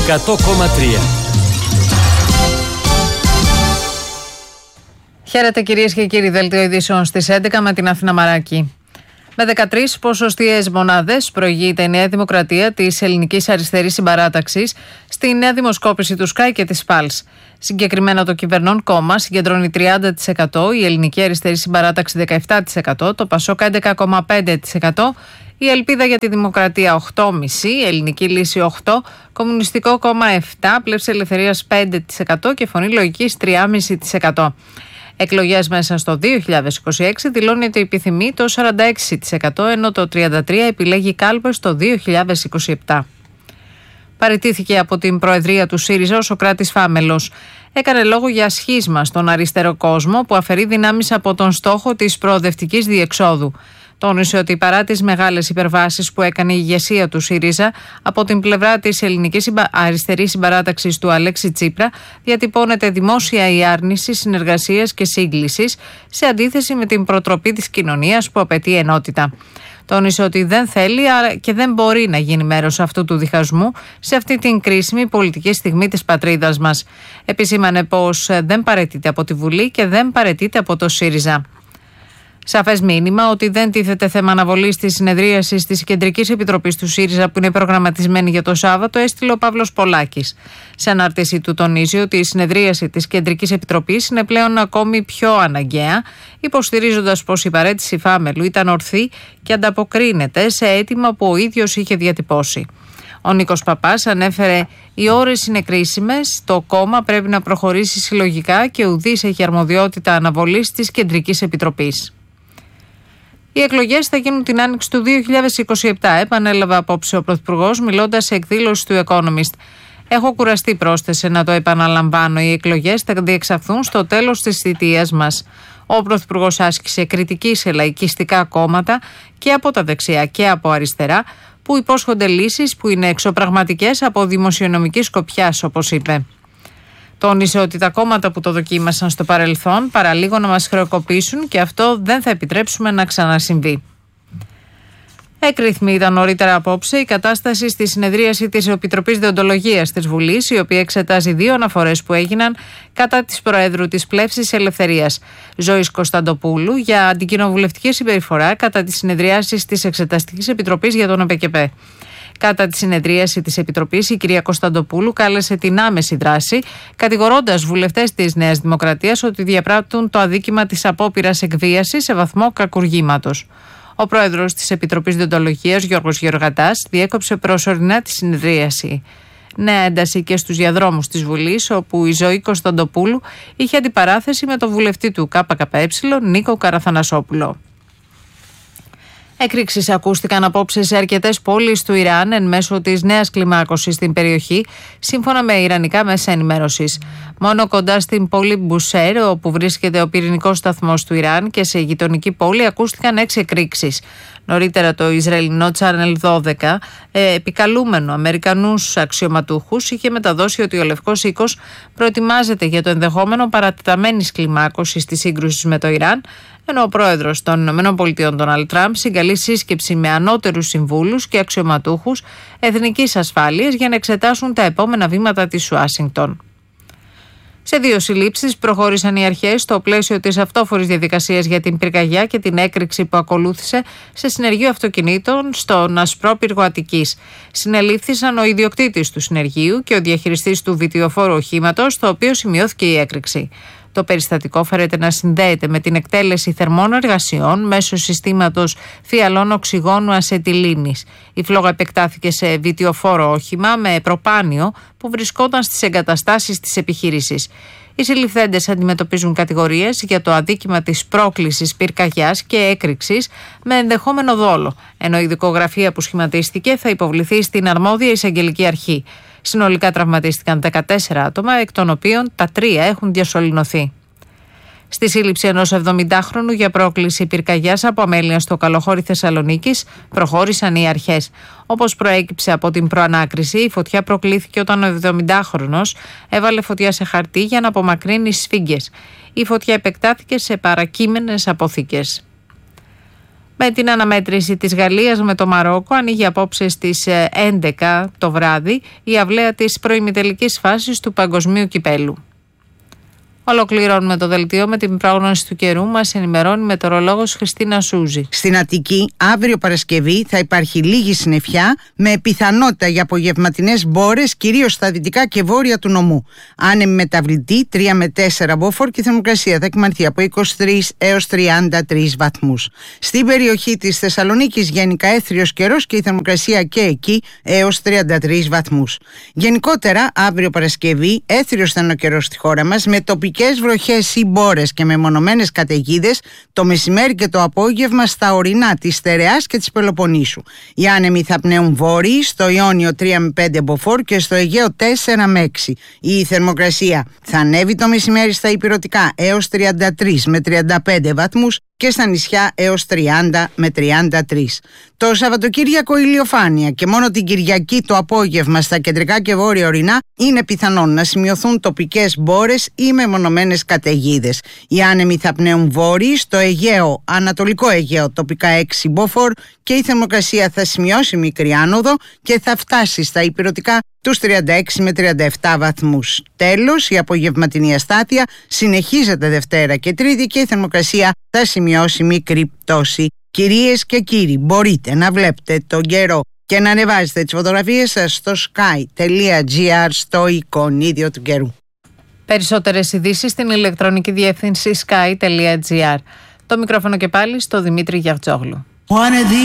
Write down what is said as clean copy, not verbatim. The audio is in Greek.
100,3. Χαίρετε κυρίες και κύριοι, δελτίο ειδήσεων στις 11 με την Αθήνα Μαράκη. Με 13 ποσοστιαίες μονάδες προηγείται η Νέα Δημοκρατία της Ελληνικής Αριστερής Συμπαράταξης στη νέα δημοσκόπηση του Sky και της Pulse. Συγκεκριμένα το κυβερνών κόμμα συγκεντρώνει 30%, η Ελληνική Αριστερή Συμπαράταξη 17%, το Πασόκ 11,5%, η Ελπίδα για τη Δημοκρατία 8,5%, η Ελληνική Λύση 8%, Κομμουνιστικό Κόμμα 7%, Πλεύση Ελευθερίας 5% και Φωνή Λογικής 3,5%. Εκλογές μέσα στο 2026 δηλώνει ότι επιθυμεί το 46%, ενώ το 33% επιλέγει κάλπες το 2027. Παραιτήθηκε από την Προεδρία του ΣΥΡΙΖΑ ο Σωκράτης Φάμελος. Έκανε λόγο για σχίσμα στον αριστερό κόσμο που αφαιρεί δυνάμεις από τον στόχο της προοδευτικής διεξόδου. Τόνισε ότι παρά τις μεγάλες υπερβάσεις που έκανε η ηγεσία του ΣΥΡΙΖΑ από την πλευρά της Ελληνικής Αριστερής Συμπαράταξης του Αλέξη Τσίπρα, διατυπώνεται δημόσια η άρνηση συνεργασίας και σύγκλησης σε αντίθεση με την προτροπή της κοινωνίας που απαιτεί ενότητα. Τόνισε ότι δεν θέλει και δεν μπορεί να γίνει μέρος αυτού του διχασμού σε αυτή την κρίσιμη πολιτική στιγμή της πατρίδας μας. Επισήμανε πως δεν παραιτείται από τη Βουλή και δεν παραιτείται από το ΣΥΡΙΖΑ. Σαφές μήνυμα ότι δεν τίθεται θέμα αναβολής της συνεδρίασης της Κεντρικής Επιτροπής του ΣΥΡΙΖΑ που είναι προγραμματισμένη για το Σάββατο έστειλε ο Παύλος Πολάκης. Σε ανάρτηση του τονίζει ότι η συνεδρίαση της Κεντρικής Επιτροπής είναι πλέον ακόμη πιο αναγκαία, υποστηρίζοντας πως η παραίτηση Φάμελου ήταν ορθή και ανταποκρίνεται σε αίτημα που ο ίδιος είχε διατυπώσει. Ο Νίκος Παπάς ανέφερε: «Οι ώρες είναι κρίσιμες, το κόμμα πρέπει να προχωρήσει συλλογικά και ουδής έχει αρμοδιότητα αναβολής της Κεντρικής Επιτροπής». Οι εκλογές θα γίνουν την άνοιξη του 2027, επανέλαβε απόψε ο Πρωθυπουργός μιλώντας σε εκδήλωση του Economist. «Έχω κουραστεί», πρόσθεσε, «να το επαναλαμβάνω. Οι εκλογές θα διεξαχθούν στο τέλος της θητείας μας». Ο Πρωθυπουργός άσκησε κριτική σε λαϊκιστικά κόμματα και από τα δεξιά και από αριστερά που υπόσχονται λύσεις που είναι εξωπραγματικές από δημοσιονομική σκοπιάς, όπως είπε. Τόνισε ότι τα κόμματα που το δοκίμασαν στο παρελθόν παραλίγο να μας χρεοκοπήσουν και αυτό δεν θα επιτρέψουμε να ξανασυμβεί. Έκρηθμη ήταν νωρίτερα απόψε η κατάσταση στη συνεδρίαση της Επιτροπής Δεοντολογίας της Βουλής, η οποία εξετάζει 2 αναφορές που έγιναν κατά της Προέδρου της Πλεύσης Ελευθερίας, Ζωής Κωνσταντοπούλου, για αντικοινοβουλευτική συμπεριφορά κατά τις συνεδριάσεις της Εξεταστικής Επιτροπής για τον ΕΠΕΚΕΠΕ. Κατά τη συνεδρίαση της Επιτροπής, η κυρία Κωνσταντοπούλου κάλεσε την άμεση δράση, κατηγορώντας βουλευτές της Νέας Δημοκρατίας ότι διαπράττουν το αδίκημα της απόπειρας εκβίασης σε βαθμό κακουργήματος. Ο πρόεδρος της Επιτροπής Δεοντολογίας, Γιώργος Γεωργατάς, διέκοψε προσωρινά τη συνεδρίαση. Νέα ένταση και στους διαδρόμους της Βουλής, όπου η Ζωή Κωνσταντοπούλου είχε αντιπαράθεση με τον βουλευτή του ΚΚΕ, Νίκο Καραθανασόπουλο. Εκρήξεις ακούστηκαν απόψε σε αρκετές πόλεις του Ιράν εν μέσω της νέας κλιμάκωσης στην περιοχή, σύμφωνα με ιρανικά μέσα ενημέρωσης. Μόνο κοντά στην πόλη Μπουσέρ, όπου βρίσκεται ο πυρηνικός σταθμός του Ιράν, και σε γειτονική πόλη ακούστηκαν 6 εκρήξεις. Νωρίτερα το Ισραηλινό Channel 12, επικαλούμενο Αμερικανούς αξιωματούχους, είχε μεταδώσει ότι ο Λευκός Οίκος προετοιμάζεται για το ενδεχόμενο παρατεταμένης κλιμάκωσης της σύγκρουσης με το Ιράν, ενώ ο πρόεδρος των ΗΠΑ, Ντόναλντ Τραμπ, συγκαλεί σύσκεψη με ανώτερους συμβούλους και αξιωματούχους εθνικής ασφάλειας για να εξετάσουν τα επόμενα βήματα της Ουάσιγκτον. Σε 2 συλλήψεις προχώρησαν οι αρχές στο πλαίσιο της αυτόφορης διαδικασίας για την πυρκαγιά και την έκρηξη που ακολούθησε σε συνεργείο αυτοκινήτων στον Ασπρόπυργο Αττικής. Συνελήφθησαν ο ιδιοκτήτης του συνεργείου και ο διαχειριστής του βιτιοφόρου οχήματος, στο οποίο σημειώθηκε η έκρηξη. Το περιστατικό φέρεται να συνδέεται με την εκτέλεση θερμών εργασιών μέσω συστήματος φιαλών οξυγόνου ασετιλίνης. Η φλόγα επεκτάθηκε σε βιτιοφόρο όχημα με προπάνιο που βρισκόταν στις εγκαταστάσεις της επιχείρησης. Οι συλληφθέντες αντιμετωπίζουν κατηγορίες για το αδίκημα της πρόκλησης πυρκαγιάς και έκρηξης με ενδεχόμενο δόλο, ενώ η δικογραφία που σχηματίστηκε θα υποβληθεί στην αρμόδια εισαγγελική αρχή. Συνολικά τραυματίστηκαν 14 άτομα, εκ των οποίων τα 3 έχουν διασωληνωθεί. Στη σύλληψη ενός 70χρονου για πρόκληση πυρκαγιάς από αμέλεια στο Καλοχώρι Θεσσαλονίκης προχώρησαν οι αρχές. Όπως προέκυψε από την προανάκριση, η φωτιά προκλήθηκε όταν ο 70χρονος έβαλε φωτιά σε χαρτί για να απομακρύνει σφίγγες. Η φωτιά επεκτάθηκε σε παρακείμενες αποθήκες. Με την αναμέτρηση της Γαλλίας με το Μαρόκο ανοίγει απόψε στις 11 το βράδυ η αυλαία της προημιτελικής φάσης του Παγκοσμίου Κυπέλου. Ολοκληρώνουμε το δελτίο με την πρόγνωση του καιρού. Μας ενημερώνει η μετεωρολόγος Χριστίνα Σούζη. Στην Αττική, αύριο Παρασκευή, θα υπάρχει λίγη συννεφιά με πιθανότητα για απογευματινές μπόρες, κυρίως στα δυτικά και βόρεια του νομού. Άνεμη μεταβλητή 3 με 4 μποφόρ και η θερμοκρασία θα εκμανθεί από 23 έως 33 βαθμούς. Στην περιοχή της Θεσσαλονίκης, γενικά έθριος καιρός και η θερμοκρασία και εκεί έως 33 βαθμούς. Γενικότερα, αύριο Παρασκευή, έθριος θα είναι ο καιρός στη χώρα μας με τοπικές βροχές ή μπόρες και μεμονωμένες καταιγίδες το μεσημέρι και το απόγευμα στα ορεινά της Στερεάς και της Πελοποννήσου. Οι άνεμοι θα πνέουν βόρειοι, στο Ιόνιο 3 με 5 μποφόρ και στο Αιγαίο 4 με 6. Η θερμοκρασία θα ανέβει το μεσημέρι στα ηπειρωτικά έως 33 με 35 βαθμούς και στα νησιά έως 30 με 33. Το Σαββατοκύριακο ηλιοφάνεια και μόνο την Κυριακή το απόγευμα στα κεντρικά και βόρεια ορεινά είναι πιθανόν να σημειωθούν τοπικές μπόρες ή μεμονωμένες καταιγίδες. Οι άνεμοι θα πνέουν βόρειοι, στο Αιγαίο, Ανατολικό Αιγαίο τοπικά 6 μποφόρ και η θερμοκρασία θα σημειώσει μικρή άνοδο και θα φτάσει στα ηπειρωτικά τους 36 με 37 βαθμούς. Τέλος, η απογευματινή αστάθεια συνεχίζεται Δευτέρα και Τρίτη και η θερμοκρασία θα σημειώσει μικρή πτώση. Κυρίες και κύριοι, μπορείτε να βλέπετε τον καιρό και να ανεβάζετε τις φωτογραφίες σας στο sky.gr στο εικονίδιο του καιρού. Περισσότερες ειδήσεις στην ηλεκτρονική διεύθυνση sky.gr. Το μικρόφωνο και πάλι στο Δημήτρη Γιαρτζόγλου.